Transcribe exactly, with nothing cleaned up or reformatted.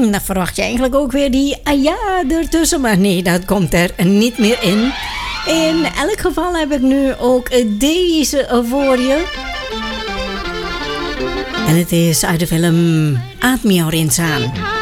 Dan verwacht je eigenlijk ook weer die ah ja ertussen. Maar nee, dat komt er niet meer in. In elk geval heb ik nu ook deze voor je. En het is uit de film Aat me jouw rinse aan.